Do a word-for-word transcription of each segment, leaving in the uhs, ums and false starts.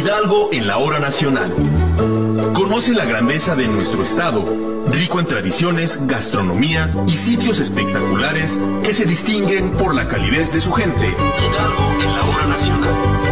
Hidalgo en la hora nacional. Conoce la grandeza de nuestro estado, rico en tradiciones, gastronomía y sitios espectaculares que se distinguen por la calidez de su gente. Hidalgo en la hora nacional.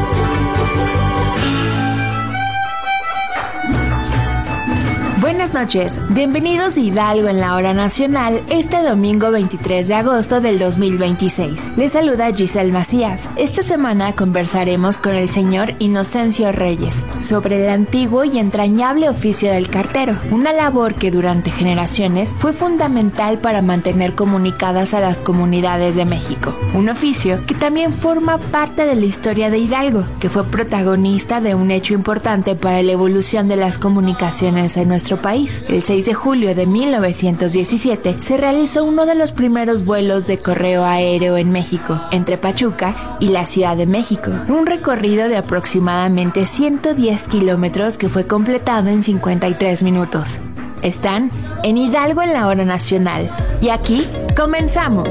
Buenas noches, bienvenidos a Hidalgo en la hora nacional este domingo veintitrés de agosto del dos mil veintiséis. Les saluda Giselle Macías. Esta semana conversaremos con el señor Inocencio Reyes sobre el antiguo y entrañable oficio del cartero, una labor que durante generaciones fue fundamental para mantener comunicadas a las comunidades de México. Un oficio que también forma parte de la historia de Hidalgo, que fue protagonista de un hecho importante para la evolución de las comunicaciones en nuestro país. El seis de julio de mil novecientos diecisiete se realizó uno de los primeros vuelos de correo aéreo en México, entre Pachuca y la Ciudad de México. Un recorrido de aproximadamente ciento diez kilómetros que fue completado en cincuenta y tres minutos. Están en Hidalgo en la hora nacional. Y aquí comenzamos.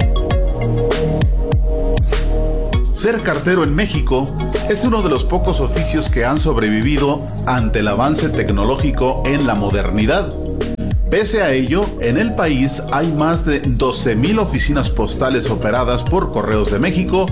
Ser cartero en México es uno de los pocos oficios que han sobrevivido ante el avance tecnológico en la modernidad. Pese a ello, en el país hay más de doce mil oficinas postales operadas por Correos de México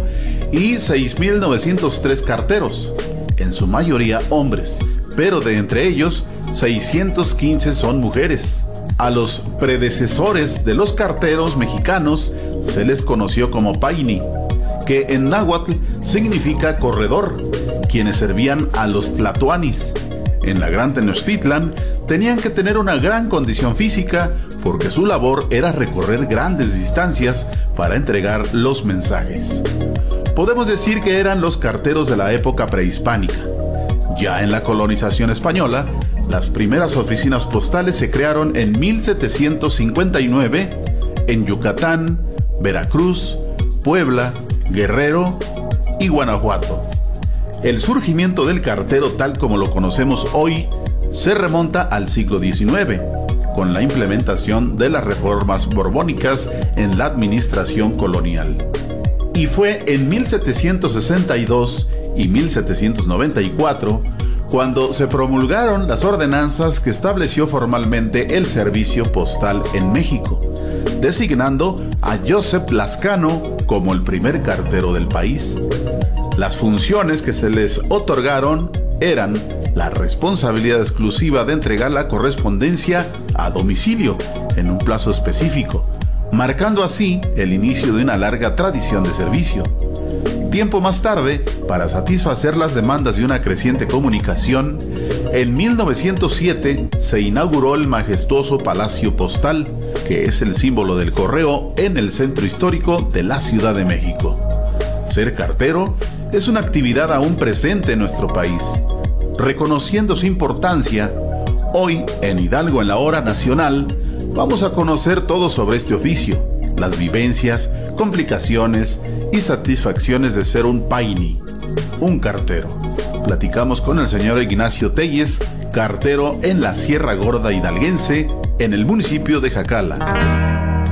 y seis mil novecientos tres carteros, en su mayoría hombres, pero de entre ellos, seiscientos quince son mujeres. A los predecesores de los carteros mexicanos se les conoció como paini, que en náhuatl significa corredor, quienes servían a los tlatoanis. En la Gran Tenochtitlan tenían que tener una gran condición física porque su labor era recorrer grandes distancias para entregar los mensajes. Podemos decir que eran los carteros de la época prehispánica. Ya en la colonización española, las primeras oficinas postales se crearon en mil setecientos cincuenta y nueve en Yucatán, Veracruz, Puebla, Guerrero y Guanajuato. El surgimiento del cartero tal como lo conocemos hoy se remonta al siglo diecinueve, con la implementación de las reformas borbónicas en la administración colonial. Y fue en mil setecientos sesenta y dos y mil setecientos noventa y cuatro cuando se promulgaron las ordenanzas que estableció formalmente el servicio postal en México, designando a Joseph Lascano como el primer cartero del país. Las funciones que se les otorgaron eran la responsabilidad exclusiva de entregar la correspondencia a domicilio en un plazo específico, marcando así el inicio de una larga tradición de servicio. Tiempo más tarde, para satisfacer las demandas de una creciente comunicación, en mil novecientos siete se inauguró el majestuoso Palacio Postal, que es el símbolo del correo en el centro histórico de la Ciudad de México. Ser cartero es una actividad aún presente en nuestro país. Reconociendo su importancia, hoy en Hidalgo en la hora nacional vamos a conocer todo sobre este oficio, las vivencias, complicaciones y satisfacciones de ser un paini, un cartero. Platicamos con el señor Ignacio Telles, cartero en la Sierra Gorda hidalguense, en el municipio de Jacala.